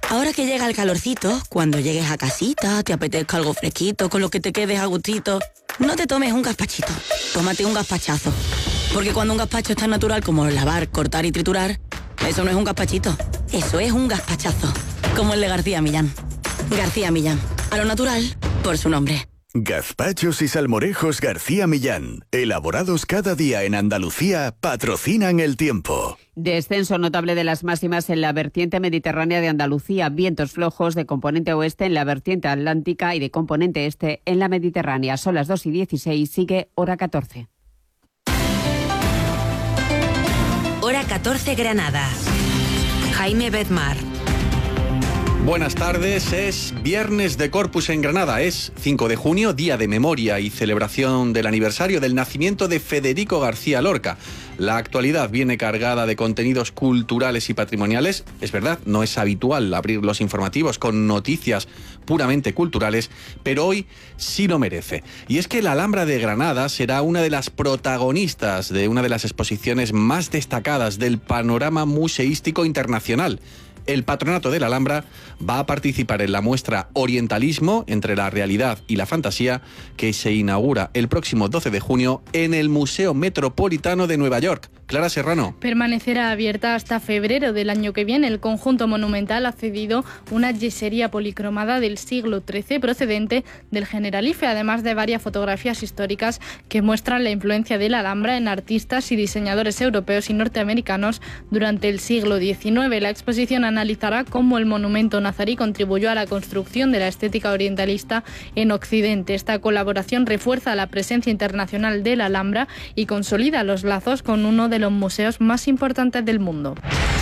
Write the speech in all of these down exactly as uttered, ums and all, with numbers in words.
Ahora que llega el calorcito, cuando llegues a casita, te apetezca algo fresquito, con lo que te quedes a gustito, no te tomes un gazpachito, tómate un gazpachazo. Porque cuando un gazpacho es tan natural como lavar, cortar y triturar, eso no es un gazpachito, eso es un gazpachazo. Como el de García Millán. García Millán, a lo natural, por su nombre. Gazpachos y salmorejos García Millán, elaborados cada día en Andalucía, patrocinan el tiempo. Descenso notable de las máximas en la vertiente mediterránea de Andalucía, vientos flojos de componente oeste en la vertiente atlántica y de componente este en la mediterránea. Son las dos y dieciséis, sigue hora catorce. Hora catorce Granada. Jaime Bedmar. Buenas tardes, es viernes de Corpus en Granada, es cinco de junio, día de memoria y celebración del aniversario del nacimiento de Federico García Lorca. La actualidad viene cargada de contenidos culturales y patrimoniales. Es verdad, no es habitual abrir los informativos con noticias puramente culturales, pero hoy sí lo merece. Y es que la Alhambra de Granada será una de las protagonistas de una de las exposiciones más destacadas del panorama museístico internacional. El Patronato de la Alhambra va a participar en la muestra Orientalismo entre la realidad y la fantasía, que se inaugura el próximo doce de junio en el Museo Metropolitano de Nueva York. Clara Serrano. Permanecerá abierta hasta febrero del año que viene. El conjunto monumental ha cedido una yesería policromada del siglo trece procedente del Generalife, además de varias fotografías históricas que muestran la influencia de la Alhambra en artistas y diseñadores europeos y norteamericanos durante el siglo diecinueve. La exposición analizará cómo el monumento nazarí contribuyó a la construcción de la estética orientalista en Occidente. Esta colaboración refuerza la presencia internacional de la Alhambra y consolida los lazos con uno de los museos más importantes del mundo.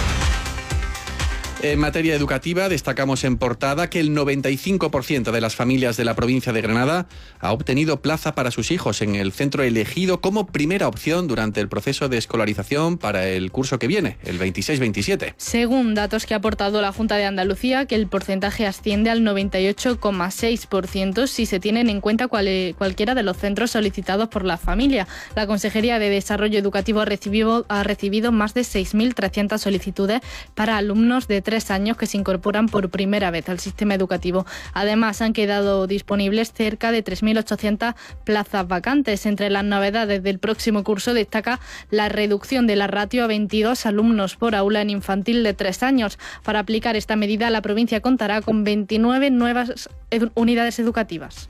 En materia educativa, destacamos en portada que el noventa y cinco por ciento de las familias de la provincia de Granada ha obtenido plaza para sus hijos en el centro elegido como primera opción durante el proceso de escolarización para el curso que viene, el veintiséis veintisiete. Según datos que ha aportado la Junta de Andalucía, que el porcentaje asciende al noventa y ocho coma seis por ciento si se tienen en cuenta cual, cualquiera de los centros solicitados por la familia. La Consejería de Desarrollo Educativo ha recibido, ha recibido más de seis mil trescientas solicitudes para alumnos de tres años que se incorporan por primera vez al sistema educativo. Además, han quedado disponibles cerca de tres mil ochocientas plazas vacantes. Entre las novedades del próximo curso destaca la reducción de la ratio a veintidós alumnos por aula en infantil de tres años. Para aplicar esta medida, la provincia contará con veintinueve nuevas ed- unidades educativas.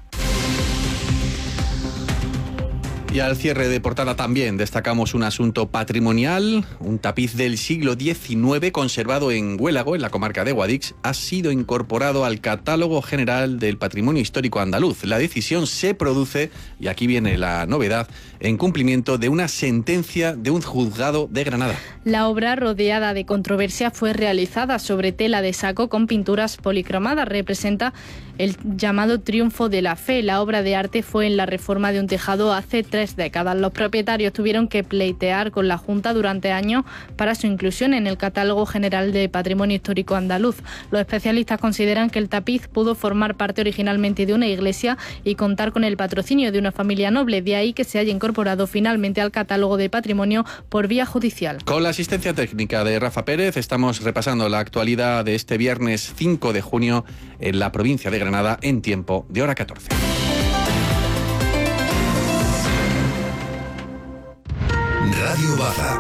Y al cierre de portada también destacamos un asunto patrimonial. Un tapiz del siglo diecinueve conservado en Huélago, en la comarca de Guadix, ha sido incorporado al Catálogo General del Patrimonio Histórico Andaluz. La decisión se produce, y aquí viene la novedad, en cumplimiento de una sentencia de un juzgado de Granada. La obra, rodeada de controversia, fue realizada sobre tela de saco con pinturas policromadas. Representa el llamado triunfo de la fe. La obra de arte fue en la reforma de un tejado hace tres décadas. Los propietarios tuvieron que pleitear con la Junta durante años para su inclusión en el Catálogo General de Patrimonio Histórico Andaluz. Los especialistas consideran que el tapiz pudo formar parte originalmente de una iglesia y contar con el patrocinio de una familia noble, de ahí que se haya incorporado finalmente al Catálogo de Patrimonio por vía judicial. Con la asistencia técnica de Rafa Pérez estamos repasando la actualidad de este viernes cinco de junio en la provincia de Granada en tiempo de hora catorce. Radio Baza.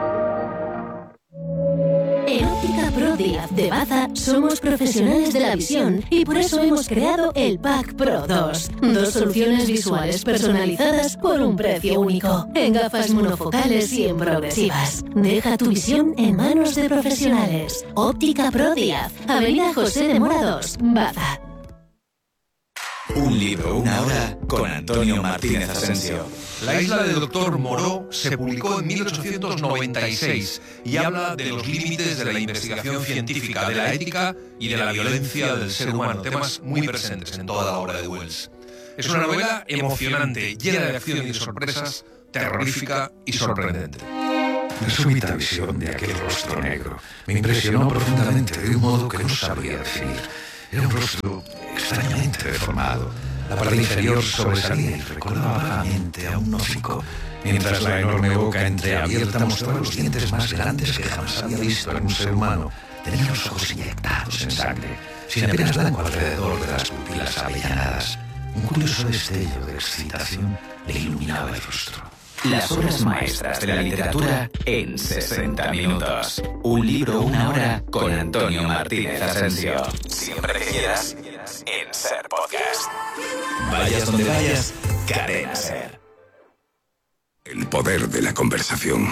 En Óptica Pro Díaz de Baza somos profesionales de la visión y por eso hemos creado el Pack Pro dos. Dos soluciones visuales personalizadas por un precio único. En gafas monofocales y en progresivas. Deja tu visión en manos de profesionales. Óptica Pro Díaz, Avenida José de Mora dos, Baza. Un libro, una hora, con Antonio Martínez Asensio. La isla del doctor Moreau se publicó en mil ochocientos noventa y seis y habla de los límites de la investigación científica, de la ética y de la violencia del ser humano, temas muy presentes en toda la obra de Wells. Es una novela emocionante, llena de acción y de sorpresas, terrorífica y sorprendente. En su mitad visión de aquel rostro negro me impresionó profundamente de un modo que no sabría definir. Era un rostro extrañamente deformado. La parte inferior sobresalía y recordaba vagamente a un hocico, mientras la enorme boca entreabierta mostraba los dientes más grandes que jamás había visto en un ser humano. Tenía los ojos inyectados en sangre, sin apenas blanco alrededor de las pupilas avellanadas. Un curioso destello de excitación le iluminaba el rostro. Las obras maestras de la literatura en sesenta minutos. Un libro, una hora con Antonio Martínez Asensio. Siempre que quieras, en Ser Podcast. Vayas donde vayas, Cadena Ser. El poder de la conversación.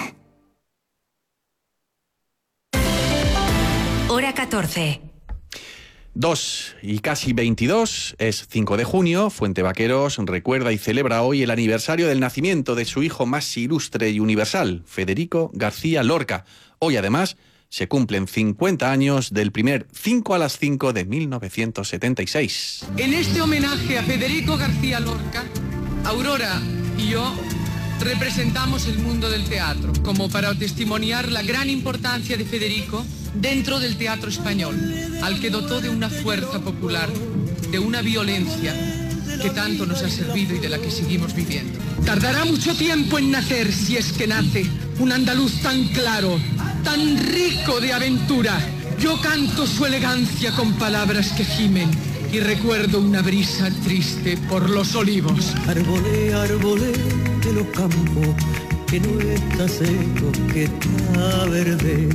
Hora catorce. dos y casi veintidós, es cinco de junio. Fuente Vaqueros recuerda y celebra hoy el aniversario del nacimiento de su hijo más ilustre y universal, Federico García Lorca. Hoy, además, se cumplen cincuenta años del primer cinco a las cinco de mil novecientos setenta y seis. En este homenaje a Federico García Lorca, Aurora y yo representamos el mundo del teatro, como para testimoniar la gran importancia de Federico dentro del teatro español, al que dotó de una fuerza popular, de una violencia que tanto nos ha servido y de la que seguimos viviendo. Tardará mucho tiempo en nacer, si es que nace, un andaluz tan claro, tan rico de aventura. Yo canto su elegancia con palabras que gimen y recuerdo una brisa triste por los olivos. Árbole, árbole de los campos, que no está seco, que está verde.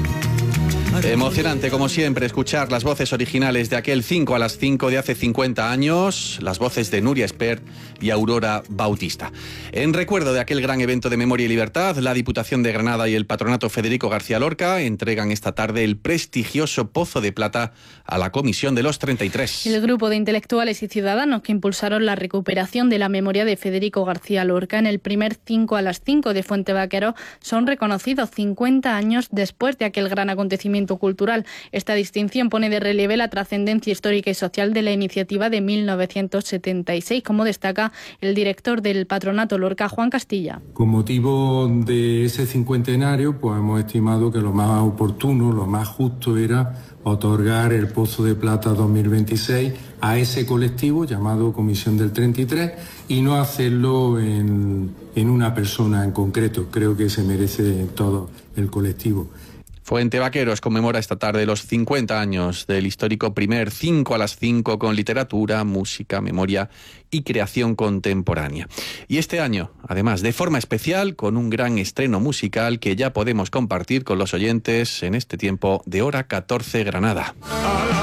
Emocionante, como siempre, escuchar las voces originales de aquel cinco a las cinco de hace cincuenta años, las voces de Nuria Espert y Aurora Bautista. En recuerdo de aquel gran evento de Memoria y Libertad, la Diputación de Granada y el Patronato Federico García Lorca entregan esta tarde el prestigioso Pozo de Plata a la Comisión de los treinta y tres. El grupo de intelectuales y ciudadanos que impulsaron la recuperación de la memoria de Federico García Lorca en el primer cinco a las cinco de Fuente Vaquero son reconocidos cincuenta años después de aquel gran acontecimiento cultural. Esta distinción pone de relieve la trascendencia histórica y social de la iniciativa de mil novecientos setenta y seis, como destaca el director del Patronato Lorca, Juan Castilla. Con motivo de ese cincuentenario, pues hemos estimado que lo más oportuno, lo más justo era otorgar el Pozo de Plata dos mil veintiséis a ese colectivo llamado Comisión del treinta y tres y no hacerlo en, en una persona en concreto. Creo que se merece todo el colectivo. Fuente Vaqueros conmemora esta tarde los cincuenta años del histórico primer cinco a las cinco con literatura, música, memoria y creación contemporánea. Y este año, además, de forma especial, con un gran estreno musical que ya podemos compartir con los oyentes en este tiempo de Hora catorce Granada.